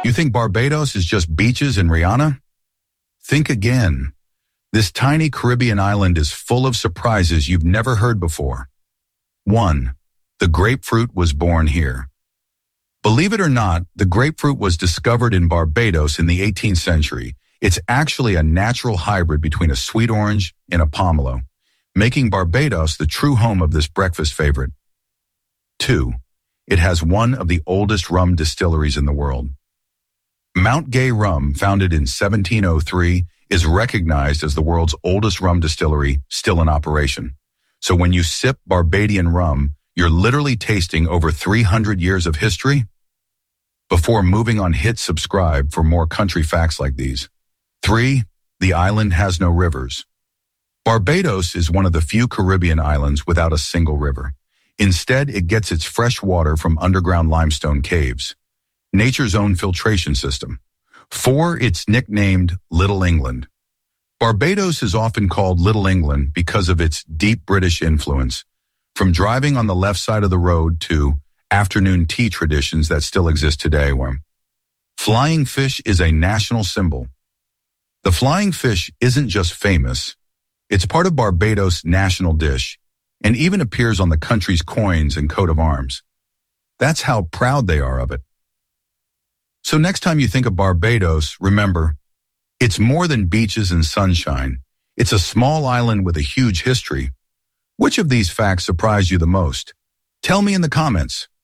You think Barbados is just beaches and Rihanna? Think again. This tiny Caribbean island is full of surprises you've never heard before. 1. The grapefruit was born here. Believe it or not, the grapefruit was discovered in Barbados in the 18th century. It's actually a natural hybrid between a sweet orange and a pomelo, making Barbados the true home of this breakfast favorite. 2. It has one of the oldest rum distilleries in the world. Mount Gay Rum, founded in 1703, is recognized as the world's oldest rum distillery still in operation. So when you sip Barbadian rum, you're literally tasting over 300 years of history. Before moving on, hit subscribe for more country facts like these. 3. The island has no rivers. Barbados is one of the few Caribbean islands without a single river. Instead, it gets its fresh water from underground limestone caves, nature's own filtration system. 4. It's nicknamed Little England. Barbados is often called Little England because of its deep British influence, from driving on the left side of the road to afternoon tea traditions that still exist today. Flying fish is a national symbol. The flying fish isn't just famous, it's part of Barbados' national dish, and even appears on the country's coins and coat of arms. That's how proud they are of it. So next time you think of Barbados, remember, it's more than beaches and sunshine. It's a small island with a huge history. Which of these facts surprised you the most? Tell me in the comments.